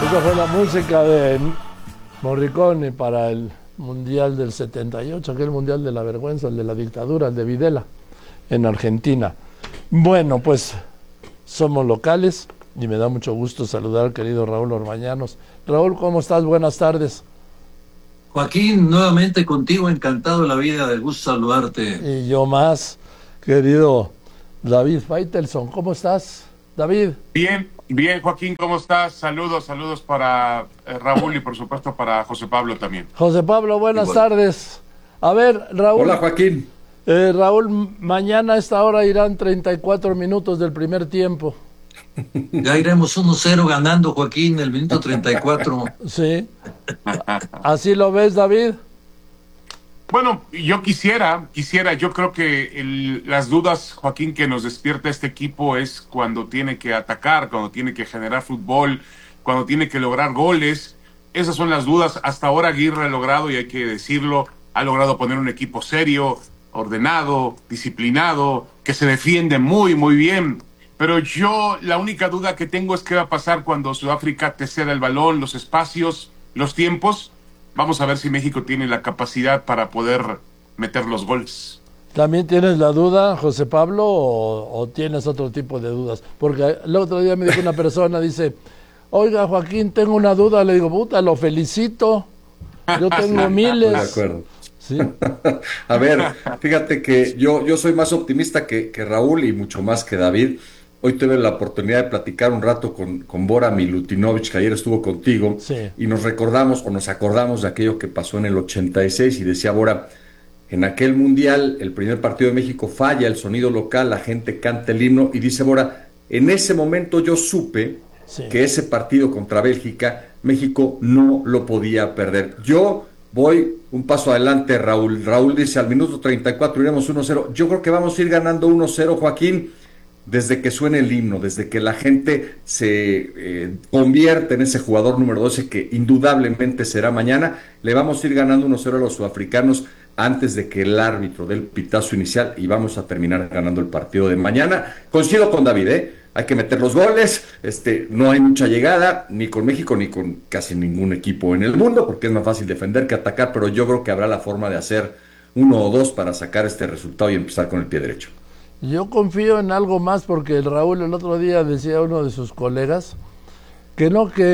Esa fue la música de Morricone para el Mundial del 78, aquel Mundial de la vergüenza, el de la dictadura, el de Videla, en Argentina. Bueno, pues somos locales y me da mucho gusto saludar al querido Raúl Orbañanos. Raúl, ¿cómo estás? Buenas tardes. Joaquín, nuevamente contigo, encantado de la vida, de gusto saludarte. Y yo más, querido David Faitelson, ¿cómo estás, David? Bien, bien, Joaquín, ¿cómo estás? Saludos para Raúl y por supuesto para José Pablo también. José Pablo, buenas tardes. A ver, Raúl. Hola, Joaquín. Raúl, mañana a esta hora irán 34 minutos del primer tiempo. Ya iremos 1-0 ganando, Joaquín, el minuto 34. Sí. ¿Así lo ves, David? Bueno, yo yo creo que las dudas, Joaquín, que nos despierta este equipo es cuando tiene que atacar, cuando tiene que generar fútbol, cuando tiene que lograr goles. Esas son las dudas. Hasta ahora Aguirre ha logrado, y hay que decirlo, ha logrado poner un equipo serio, ordenado, disciplinado, que se defiende muy, muy bien. Pero yo la única duda que tengo es qué va a pasar cuando Sudáfrica te ceda el balón, los espacios, los tiempos. Vamos a ver si México tiene la capacidad para poder meter los goles. ¿También tienes la duda, José Pablo, o tienes otro tipo de dudas? Porque el otro día me dijo una persona, dice, oiga, Joaquín, tengo una duda. Le digo, puta, lo felicito. Yo tengo miles. De acuerdo. Sí. A ver, fíjate que yo soy más optimista que Raúl y mucho más que David. Hoy tuve la oportunidad de platicar un rato con Bora Milutinovic, que ayer estuvo contigo, Sí. y nos acordamos de aquello que pasó en el 86, y decía Bora, en aquel mundial, el primer partido de México falla el sonido local, la gente canta el himno, y dice Bora, en ese momento yo supe que ese partido contra Bélgica, México no lo podía perder. Yo voy un paso adelante, Raúl. Raúl dice, al minuto 34 iremos 1-0. Yo creo que vamos a ir ganando 1-0, Joaquín, desde que suene el himno, desde que la gente se convierte en ese jugador número 12 que indudablemente será mañana. Le vamos a ir ganando 1-0 a los sudafricanos antes de que el árbitro dé el pitazo inicial, y vamos a terminar ganando el partido de mañana. Coincido con David, hay que meter los goles, no hay mucha llegada, ni con México ni con casi ningún equipo en el mundo, porque es más fácil defender que atacar, pero yo creo que habrá la forma de hacer 1 o 2 para sacar este resultado y empezar con el pie derecho. Yo confío en algo más, porque el Raúl el otro día decía a uno de sus colegas que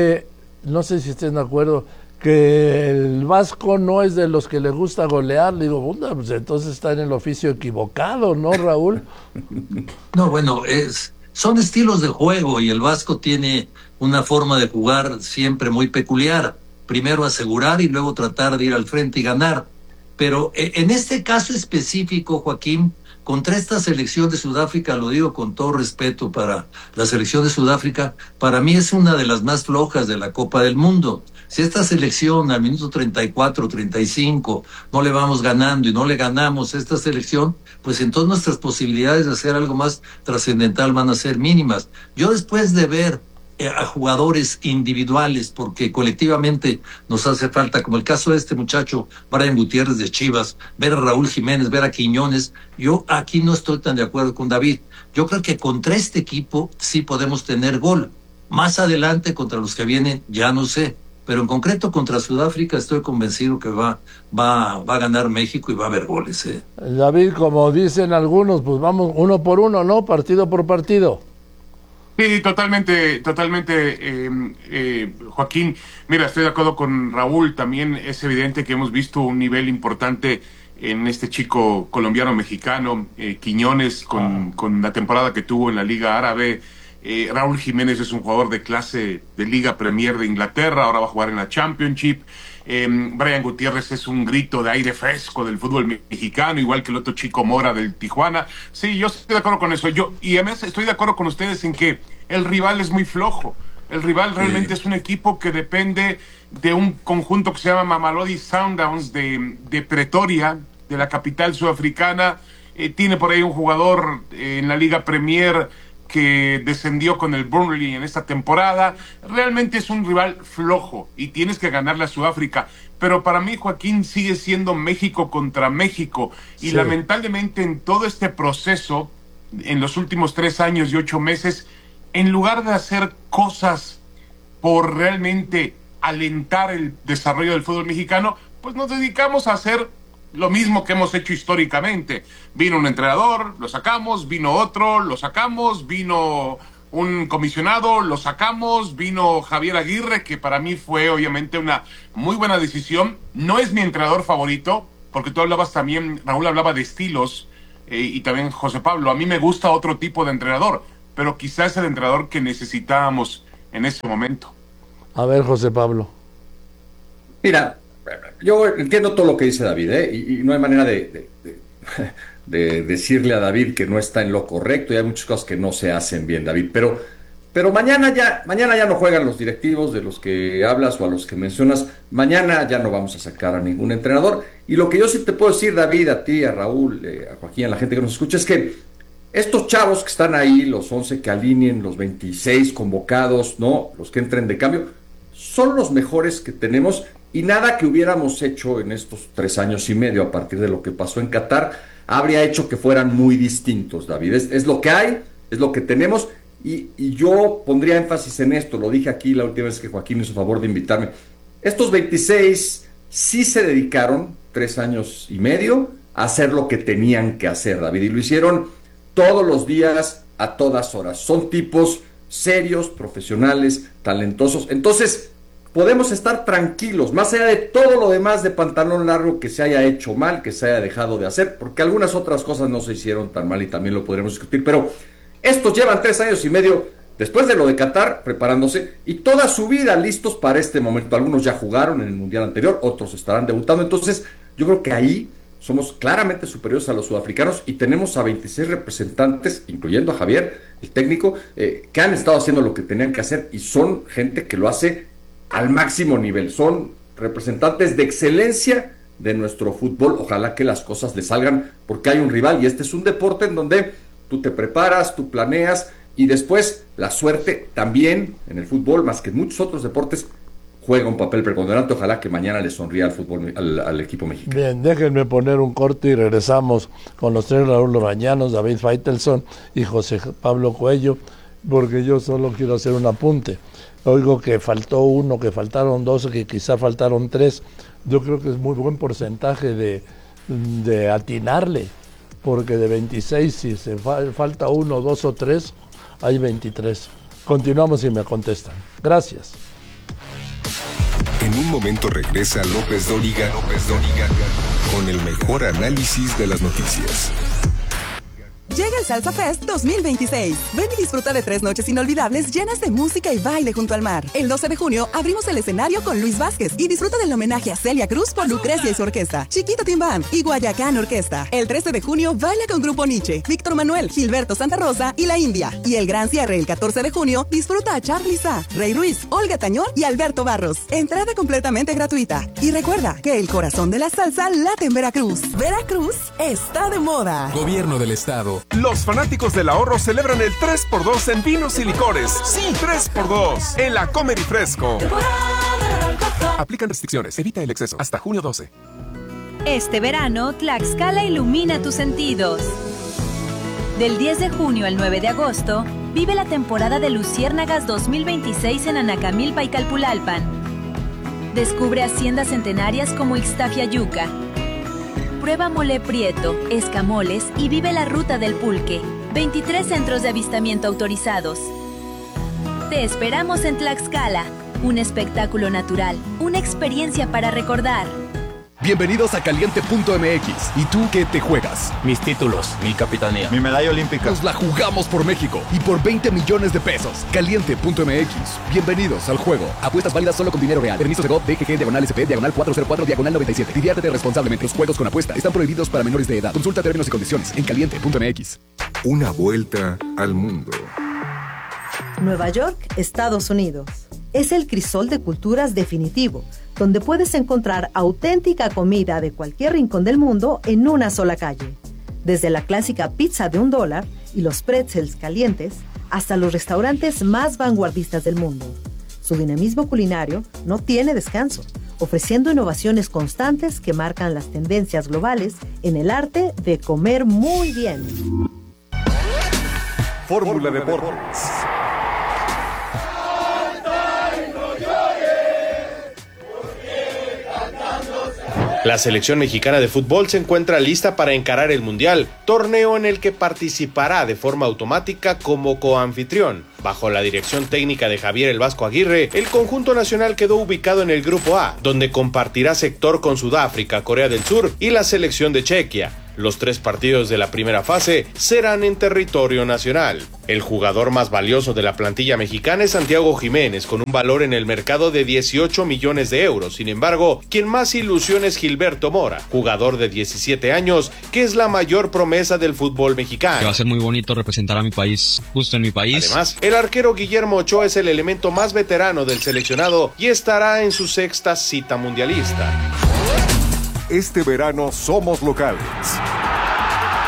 no sé si estén de acuerdo, que el Vasco no es de los que le gusta golear. Le digo, pues entonces está en el oficio equivocado, ¿no, Raúl? No, bueno, son estilos de juego y el Vasco tiene una forma de jugar siempre muy peculiar. Primero asegurar y luego tratar de ir al frente y ganar. Pero en este caso específico, Joaquín, contra esta selección de Sudáfrica, lo digo con todo respeto para la selección de Sudáfrica, para mí es una de las más flojas de la Copa del Mundo. Si esta selección al minuto 34, 35 no le vamos ganando y no le ganamos a esta selección, pues entonces nuestras posibilidades de hacer algo más trascendental van a ser mínimas. Yo, después de ver a jugadores individuales, porque colectivamente nos hace falta, como el caso de este muchacho Brian Gutiérrez de Chivas, ver a Raúl Jiménez, ver a Quiñones, yo aquí no estoy tan de acuerdo con David. Yo creo que contra este equipo sí podemos tener gol. Más adelante contra los que vienen ya no sé, pero en concreto contra Sudáfrica estoy convencido que va a ganar México y va a haber goles. David, como dicen algunos, pues vamos 1 por 1, ¿no? Partido por partido. Sí, totalmente, Joaquín. Mira, estoy de acuerdo con Raúl. También es evidente que hemos visto un nivel importante en este chico colombiano-mexicano, Quiñones, con la temporada que tuvo en la Liga Árabe. Raúl Jiménez es un jugador de clase de Liga Premier de Inglaterra, ahora va a jugar en la Championship. Brian Gutiérrez es un grito de aire fresco del fútbol mexicano, igual que el otro chico Mora del Tijuana. Sí, yo estoy de acuerdo con eso. Y además estoy de acuerdo con ustedes en que el rival es muy flojo. El rival realmente es un equipo que depende de un conjunto que se llama Mamelodi Sundowns de Pretoria, de la capital sudafricana. Tiene por ahí un jugador en la Liga Premier que descendió con el Burnley en esta temporada. Realmente es un rival flojo y tienes que ganarle a Sudáfrica. Pero para mí, Joaquín, sigue siendo México contra México. Y lamentablemente en todo este proceso, en los últimos 3 años y 8 meses, en lugar de hacer cosas por realmente alentar el desarrollo del fútbol mexicano, pues nos dedicamos a hacer lo mismo que hemos hecho históricamente. Vino un entrenador, lo sacamos, vino otro, lo sacamos, vino un comisionado, lo sacamos, vino Javier Aguirre, que para mí fue obviamente una muy buena decisión. No es mi entrenador favorito, porque tú hablabas también, Raúl hablaba de estilos, y también José Pablo. A mí me gusta otro tipo de entrenador, pero quizás el entrenador que necesitábamos en ese momento. A ver, José Pablo. Mira, yo entiendo todo lo que dice David, y no hay manera de decirle a David que no está en lo correcto, y hay muchas cosas que no se hacen bien, David, pero mañana ya no juegan los directivos de los que hablas o a los que mencionas. Mañana ya no vamos a sacar a ningún entrenador, y lo que yo sí te puedo decir, David, a ti, a Raúl, a Joaquín, a la gente que nos escucha, es que estos chavos que están ahí, los 11 que alineen, los 26 convocados, ¿no?, los que entren de cambio, son los mejores que tenemos, y nada que hubiéramos hecho en estos 3 años y medio a partir de lo que pasó en Qatar habría hecho que fueran muy distintos, David. Es lo que hay, es lo que tenemos, y yo pondría énfasis en esto. Lo dije aquí la última vez que Joaquín hizo favor de invitarme. Estos 26 sí se dedicaron 3 años y medio a hacer lo que tenían que hacer, David, y lo hicieron todos los días, a todas horas. Son tipos serios, profesionales, talentosos. Entonces, podemos estar tranquilos, más allá de todo lo demás de pantalón largo que se haya hecho mal, que se haya dejado de hacer, porque algunas otras cosas no se hicieron tan mal y también lo podremos discutir, pero estos llevan 3 años y medio después de lo de Qatar preparándose, y toda su vida listos para este momento. Algunos ya jugaron en el Mundial anterior, otros estarán debutando. Entonces yo creo que ahí somos claramente superiores a los sudafricanos, y tenemos a 26 representantes, incluyendo a Javier, el técnico, que han estado haciendo lo que tenían que hacer, y son gente que lo hace al máximo nivel. Son representantes de excelencia de nuestro fútbol. Ojalá que las cosas le salgan, porque hay un rival, y este es un deporte en donde tú te preparas, tú planeas, y después la suerte también en el fútbol, más que en muchos otros deportes, juega un papel preponderante. Ojalá que mañana le sonría al fútbol, al equipo mexicano. Bien, déjenme poner un corte y regresamos con los 3 Raúl Orañanos, David Faitelson y José Pablo Cuello, porque yo solo quiero hacer un apunte. Oigo que faltó uno, que faltaron 2, que quizá faltaron 3. Yo creo que es muy buen porcentaje de atinarle, porque de 26, si se falta 1, 2 o 3, hay 23. Continuamos y me contestan. Gracias. En un momento regresa López Dóriga con el mejor análisis de las noticias. Llega el Salsa Fest 2026. Ven y disfruta de 3 noches inolvidables llenas de música y baile junto al mar. El 12 de junio abrimos el escenario con Luis Vázquez y disfruta del homenaje a Celia Cruz por Lucrecia y su orquesta, Chiquito Tim Band y Guayacán Orquesta. El 13 de junio baila con Grupo Nietzsche, Víctor Manuel, Gilberto Santa Rosa y La India. Y el gran cierre el 14 de junio disfruta a Charly Sá, Rey Ruiz, Olga Tañón y Alberto Barros. Entrada completamente gratuita. Y recuerda que el corazón de la salsa late en Veracruz. Veracruz está de moda. Gobierno del Estado. Los fanáticos del ahorro celebran el 3x2 en vinos y licores. Sí, 3x2 en la Comer y Fresco. Aplican restricciones. Evita el exceso. Hasta junio 12. Este verano, Tlaxcala ilumina tus sentidos. Del 10 de junio al 9 de agosto, vive la temporada de Luciérnagas 2026 en Anacamilpa y Calpulalpan. Descubre haciendas centenarias como Ixtafiayuca. Prueba mole prieto, escamoles y vive la ruta del pulque. 23 centros de avistamiento autorizados. Te esperamos en Tlaxcala. Un espectáculo natural, una experiencia para recordar. Bienvenidos a Caliente.mx. ¿Y tú qué te juegas? Mis títulos, mi capitanía, mi medalla olímpica. Nos la jugamos por México y por 20 millones de pesos. Caliente.mx. Bienvenidos al juego. Apuestas válidas solo con dinero real. Permiso de GOV, DGG, /SP, /404, /97. Diviértete responsablemente. Los juegos con apuesta están prohibidos para menores de edad. Consulta términos y condiciones en Caliente.mx. Una vuelta al mundo. Nueva York, Estados Unidos. Es el crisol de culturas definitivo, donde puedes encontrar auténtica comida de cualquier rincón del mundo en una sola calle. Desde la clásica pizza de $1 y los pretzels calientes, hasta los restaurantes más vanguardistas del mundo. Su dinamismo culinario no tiene descanso, ofreciendo innovaciones constantes que marcan las tendencias globales en el arte de comer muy bien. Fórmula Deportes. La selección mexicana de fútbol se encuentra lista para encarar el Mundial, torneo en el que participará de forma automática como coanfitrión. Bajo la dirección técnica de Javier El Vasco Aguirre, el conjunto nacional quedó ubicado en el Grupo A, donde compartirá sector con Sudáfrica, Corea del Sur y la selección de Chequia. Los 3 partidos de la primera fase serán en territorio nacional. El jugador más valioso de la plantilla mexicana es Santiago Jiménez, con un valor en el mercado de 18 millones de euros. Sin embargo, quien más ilusiona es Gilberto Mora, jugador de 17 años, que es la mayor promesa del fútbol mexicano. Va a ser muy bonito representar a mi país, justo en mi país. Además, el arquero Guillermo Ochoa es el elemento más veterano del seleccionado y estará en su 6ª cita mundialista. Este verano somos locales.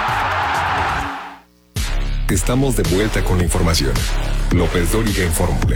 Estamos de vuelta con la información. López Dóriga en Fórmula.